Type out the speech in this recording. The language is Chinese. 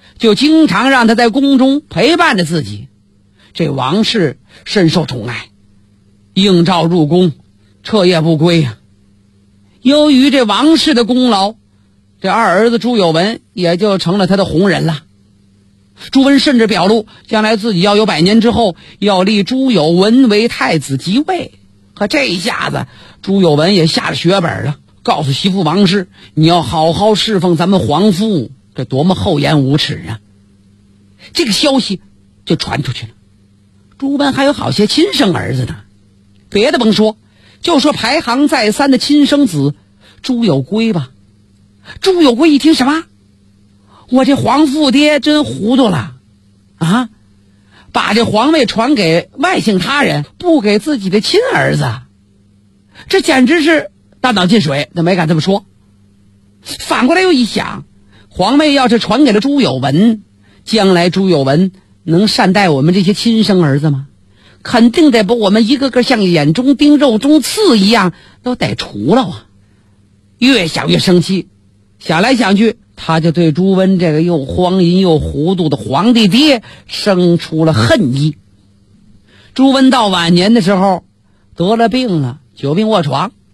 就经常让他在宫中陪伴着自己。这王氏深受宠爱，应召入宫，彻夜不归啊。由于这王氏的功劳，这二儿子朱有文也就成了他的红人了。朱温甚至表露，将来自己要有100年之后，要立朱有文为太子即位。可这一下子，朱有文也下了血本了，告诉媳妇王氏，你要好好侍奉咱们皇父，这多么厚颜无耻啊！这个消息就传出去了。朱温还有好些亲生儿子呢，别的甭说，就说排行在3的亲生子朱有圭吧。朱有圭一听，什么？我这皇父爹真糊涂了啊！把这皇位传给外姓他人，不给自己的亲儿子，这简直是大脑进水，他没敢这么说。反过来又一想，皇位要是传给了朱有文，将来朱有文能善待我们这些亲生儿子吗？肯定得把我们一个个像眼中钉肉中刺一样都得除了啊！越想越生气，想来想去，他就对朱温这个又荒淫又糊涂的皇帝爹生出了恨意。朱温到晚年的时候得了病了，久病卧床，